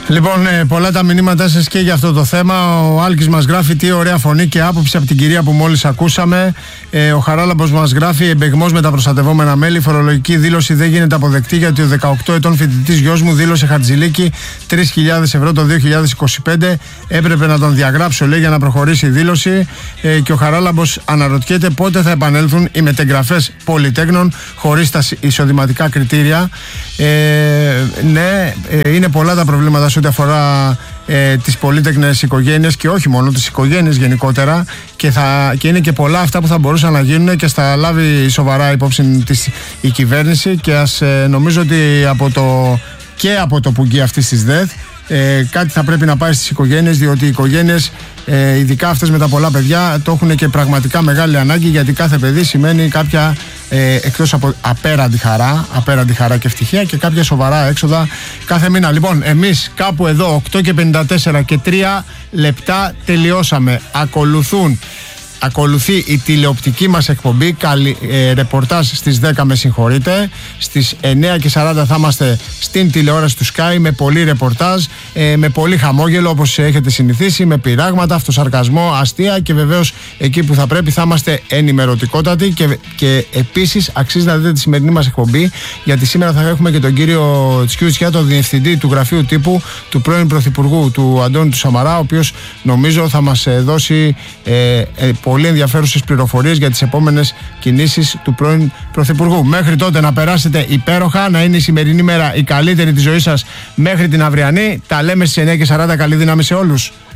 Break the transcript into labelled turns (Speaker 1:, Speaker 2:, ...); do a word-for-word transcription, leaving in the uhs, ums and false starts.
Speaker 1: Λοιπόν, ε, πολλά τα μηνύματά σας και για αυτό το θέμα. Ο Άλκης μας γράφει τι ωραία φωνή και άποψη από την κυρία που μόλις ακούσαμε. Ε, ο Χαράλαμπος μας γράφει εμπεγμός με τα προστατευόμενα μέλη. Φορολογική δήλωση δεν γίνεται αποδεκτή γιατί ο δεκαοκτώ ετών φοιτητής γιος μου δήλωσε χατζηλίκι τρεις χιλιάδες ευρώ το δύο χιλιάδες είκοσι πέντε. Έπρεπε να τον διαγράψω, λέει, για να προχωρήσει η δήλωση. Ε, και ο Χαράλαμπος αναρωτιέται πότε θα επανέλθουν οι μετεγγραφές πολυτέκνων χωρίς τα εισοδηματικά κριτήρια. Ε, ναι, ε, είναι πολλά τα προβλήματα σε ό,τι αφορά ε, τις πολύτεκνες οικογένειες και όχι μόνο τις οικογένειες γενικότερα, και, θα, και είναι και πολλά αυτά που θα μπορούσαν να γίνουν και στα λάβει σοβαρά υπόψη της, η κυβέρνηση, και ας ε, νομίζω ότι από το, και από το πουγγί αυτής της ΔΕΘ ε, κάτι θα πρέπει να πάει στις οικογένειες, διότι οι οικογένειες, ε, ειδικά αυτές με τα πολλά παιδιά, το έχουν και πραγματικά μεγάλη ανάγκη, γιατί κάθε παιδί σημαίνει κάποια ε, εκτός από απέραντη χαρά, απέραντη χαρά και ευτυχία, και κάποια σοβαρά έξοδα κάθε μήνα. Λοιπόν, εμείς κάπου εδώ οκτώ και πενήντα τέσσερα και τρία λεπτά τελειώσαμε. Ακολουθούν Ακολουθεί η τηλεοπτική μας εκπομπή, καλη, ε, ρεπορτάζ στις δέκα, με συγχωρείτε. Στις εννέα και σαράντα θα είμαστε στην τηλεόραση του Sky με πολύ ρεπορτάζ, ε, με πολύ χαμόγελο όπως έχετε συνηθίσει, με πειράγματα, αυτοσαρκασμό, αστεία, και βεβαίως εκεί που θα πρέπει θα είμαστε ενημερωτικότατοι, και, και επίσης αξίζει να δείτε τη σημερινή μας εκπομπή, γιατί σήμερα θα έχουμε και τον κύριο Τσικιού Τσιά, τον διευθυντή του γραφείου τύπου του πρώην Πρωθυπουργού, του Αντώνη του Σαμαρά, ο οποίος νομίζω θα μας δώσει ε, ε, πολύ ενδιαφέρουσες πληροφορίες για τις επόμενες κινήσεις του πρώην Πρωθυπουργού. Μέχρι τότε να περάσετε υπέροχα, να είναι η σημερινή μέρα η καλύτερη της ζωής σας μέχρι την αυριανή. Τα λέμε στις εννέα και σαράντα. Καλή δύναμη σε όλους.